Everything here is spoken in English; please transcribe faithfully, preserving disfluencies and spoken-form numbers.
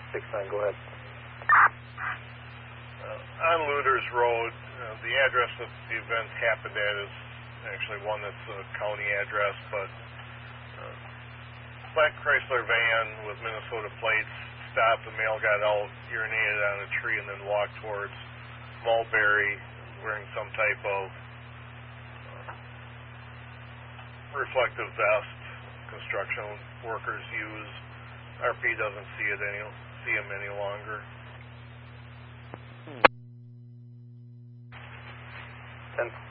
six nine, go ahead. Uh, on Luders Road, uh, the address that the event happened at is actually one that's a county address, but uh, black Chrysler van with Minnesota plates stopped. The male got out, urinated on a tree, and then walked towards Mulberry wearing some type of uh, reflective vest construction workers use. R P doesn't see it any see him any longer. ten